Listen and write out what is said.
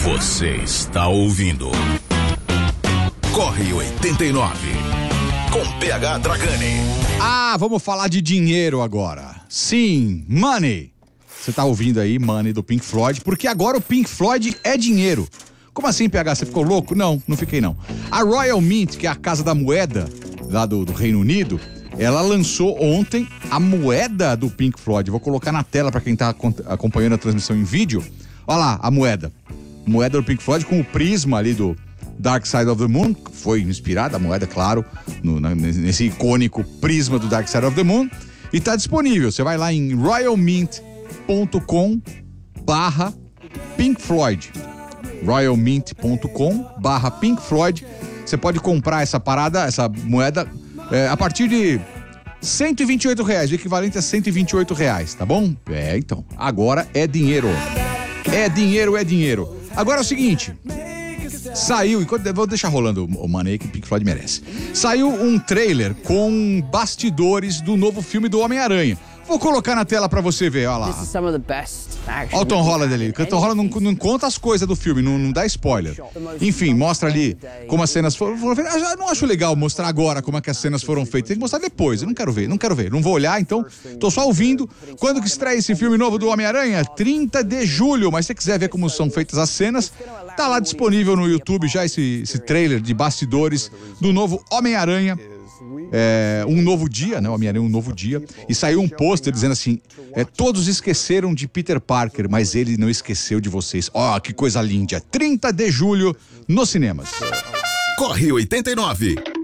Você está ouvindo Corre 89 com PH Dragani. Vamos falar de dinheiro agora. Sim, Money. Você tá ouvindo aí Money do Pink Floyd, porque agora o Pink Floyd é dinheiro. Como assim, PH? Você ficou louco? Não fiquei não. A Royal Mint, que é a casa da moeda lá do Reino Unido, ela lançou ontem a moeda do Pink Floyd. Vou colocar na tela para quem tá acompanhando a transmissão em vídeo. Olha lá, a moeda. Moeda do Pink Floyd com o prisma ali do Dark Side of the Moon. Foi inspirada a moeda, claro, nesse icônico prisma do Dark Side of the Moon. E tá disponível. Você vai lá em royalmint.com/Pink Floyd. royalmint.com/Pink Floyd. Você pode comprar essa parada, essa moeda, a partir de R$128, o equivalente a R$128, tá bom? Então, agora é dinheiro. É dinheiro. Agora é o seguinte, saiu, vou deixar rolando o Money que Pink Floyd merece. Saiu um trailer com bastidores do novo filme do Homem-Aranha. Vou colocar na tela pra você ver, olha lá. Olha o Tom Holland ali. O Tom Holland não conta as coisas do filme, não dá spoiler. Enfim, mostra ali como as cenas foram feitas. Eu não acho legal mostrar agora como é que as cenas foram feitas. Tem que mostrar depois. Eu não quero ver. Não vou olhar, então tô só ouvindo. Quando que estreia esse filme novo do Homem-Aranha? 30 de julho. Mas se você quiser ver como são feitas as cenas, tá lá disponível no YouTube já esse trailer de bastidores do novo Homem-Aranha. Um novo dia, né? Homem-Aranha, um novo dia. E saiu um pôster dizendo assim: todos esqueceram de Peter Parker, mas ele não esqueceu de vocês. Que coisa linda. 30 de julho nos cinemas. Corre 89.